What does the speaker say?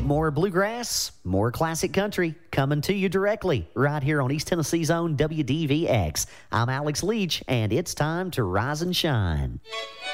More bluegrass, more classic country, coming to you directly right here on East Tennessee's own WDVX. I'm Alex Leach, and it's time to rise and shine.